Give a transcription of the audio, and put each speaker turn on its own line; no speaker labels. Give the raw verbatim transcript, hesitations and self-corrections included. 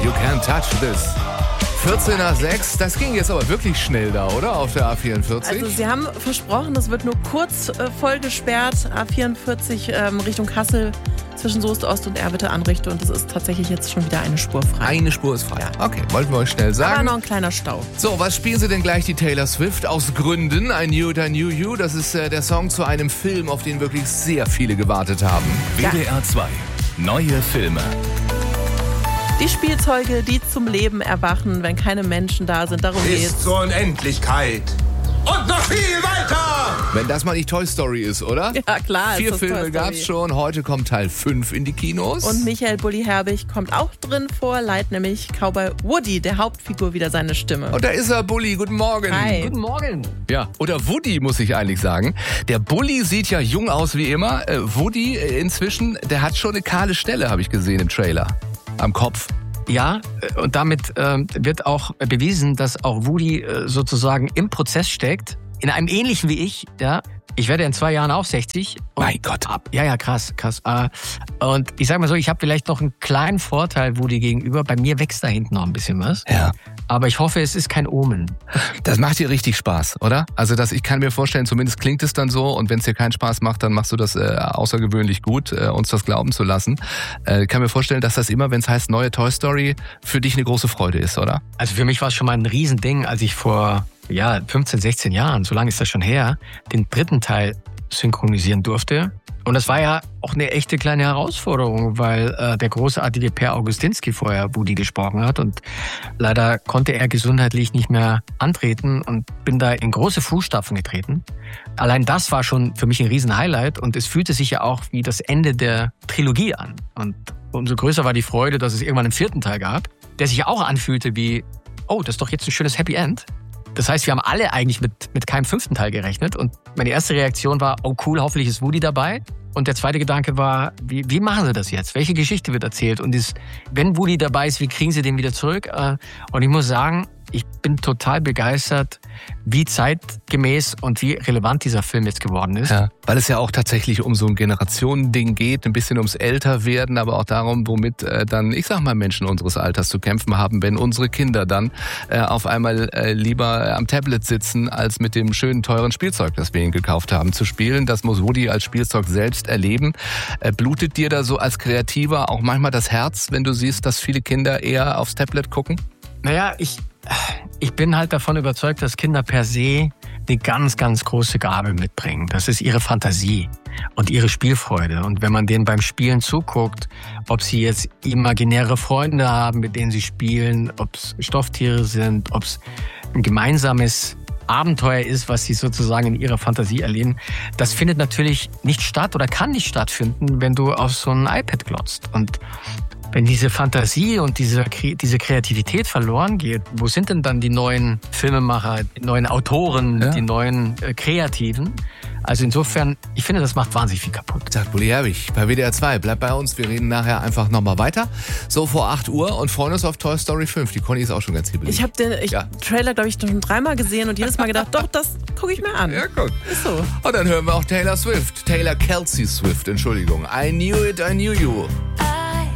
You Can't Touch This. vierzehn nach sechs, das ging jetzt aber wirklich schnell da, oder? Auf der A vierundvierzig?
Also sie haben versprochen, das wird nur kurz äh, voll gesperrt. A vierundvierzig ähm, Richtung Kassel zwischen Soest Ost und Erwitte Anrichte. Und es ist tatsächlich jetzt schon wieder eine Spur frei.
Eine Spur ist frei. Ja. Okay, wollten wir euch schnell sagen.
Aber noch ein kleiner Stau.
So, was spielen Sie denn gleich, die Taylor Swift? Aus Gründen. I Knew It, I Knew You. Das ist äh, der Song zu einem Film, auf den wirklich sehr viele gewartet haben.
W D R zwei. Neue Filme.
Die Spielzeuge, die zum Leben erwachen, wenn keine Menschen da sind. Darum
Bis
geht's.
zur Unendlichkeit. Und noch viel weiter!
Wenn das mal nicht Toy Story ist, oder?
Ja, klar.
Vier
ist das
Filme
Toy Story.
gab's schon. Heute kommt Teil fünf in die Kinos.
Und Michael Bulli Herbig kommt auch drin vor, leiht nämlich Cowboy Woody, der Hauptfigur, wieder seine Stimme.
Und da ist er, Bulli. Guten Morgen.
Hi.
Guten Morgen.
Ja, oder Woody, muss ich eigentlich sagen. Der Bulli sieht ja jung aus wie immer. Äh, Woody äh, inzwischen, der hat schon eine kahle Stelle, habe ich gesehen im Trailer. Am Kopf.
Ja, und damit ähm, wird auch bewiesen, dass auch Woody äh, sozusagen im Prozess steckt. In einem ähnlichen wie ich, ja. Ich werde in zwei Jahren auch sechzig. Und
Mein Gott.
ab, ja, ja, krass, krass. Äh, und ich sag mal so, ich habe vielleicht noch einen kleinen Vorteil Woody gegenüber. Bei mir wächst da hinten noch ein bisschen was.
Ja.
Aber ich hoffe, es ist kein Omen.
Das macht dir richtig Spaß, oder? Also das, ich kann mir vorstellen, zumindest klingt es dann so. Und wenn es dir keinen Spaß macht, dann machst du das äh, außergewöhnlich gut, äh, uns das glauben zu lassen. Äh, ich kann mir vorstellen, dass das immer, wenn es heißt neue Toy Story, für dich eine große Freude ist, oder?
Also für mich war es schon mal ein Riesending, als ich vor ja, fünfzehn, sechzehn Jahren, so lange ist das schon her, den dritten Teil synchronisieren durfte. Und das war ja auch eine echte kleine Herausforderung, weil äh, der großartige Per Augustinski vorher Woody gesprochen hat und leider konnte er gesundheitlich nicht mehr antreten und bin da in große Fußstapfen getreten. Allein das war schon für mich ein Riesen-Highlight und es fühlte sich ja auch wie das Ende der Trilogie an. Und umso größer war die Freude, dass es irgendwann einen vierten Teil gab, der sich auch anfühlte wie, oh, das ist doch jetzt ein schönes Happy End. Das heißt, wir haben alle eigentlich mit, mit keinem fünften Teil gerechnet. Und meine erste Reaktion war, oh cool, hoffentlich ist Woody dabei. Und der zweite Gedanke war, wie, wie machen sie das jetzt? Welche Geschichte wird erzählt? Und ist, wenn Woody dabei ist, wie kriegen sie den wieder zurück? Und ich muss sagen, ich bin total begeistert, wie zeitgemäß und wie relevant dieser Film jetzt geworden ist.
Ja, weil es ja auch tatsächlich um so ein Generationending geht, ein bisschen ums Älterwerden, aber auch darum, womit äh, dann, ich sag mal, Menschen unseres Alters zu kämpfen haben, wenn unsere Kinder dann äh, auf einmal äh, lieber am Tablet sitzen, als mit dem schönen, teuren Spielzeug, das wir ihnen gekauft haben, zu spielen. Das muss Woody als Spielzeug selbst erleben. Äh, blutet dir da so als Kreativer auch manchmal das Herz, wenn du siehst, dass viele Kinder eher aufs Tablet gucken?
Naja, ich, ich bin halt davon überzeugt, dass Kinder per se eine ganz, ganz große Gabe mitbringen. Das ist ihre Fantasie und ihre Spielfreude. Und wenn man denen beim Spielen zuguckt, ob sie jetzt imaginäre Freunde haben, mit denen sie spielen, ob es Stofftiere sind, ob es ein gemeinsames Abenteuer ist, was sie sozusagen in ihrer Fantasie erleben, das findet natürlich nicht statt oder kann nicht stattfinden, wenn du auf so ein iPad glotzt. Und wenn diese Fantasie und diese, diese Kreativität verloren geht, wo sind denn dann die neuen Filmemacher, die neuen Autoren, ja. die neuen äh, Kreativen? Also insofern, ich finde, das macht wahnsinnig viel kaputt.
Sagt Bulli Herbig bei W D R zwei. Bleibt bei uns, wir reden nachher einfach nochmal weiter. So vor acht Uhr und freuen uns auf Toy Story fünf. Die Conny ist auch schon ganz hibbelig.
Ich habe den ich,
ja.
Trailer, glaube ich, schon dreimal gesehen und jedes Mal gedacht, doch, das gucke ich mir an.
Ja, guck.
Ist so.
Und dann hören wir auch Taylor Swift. Taylor Kelsey Swift, Entschuldigung. I Knew It, I Knew You.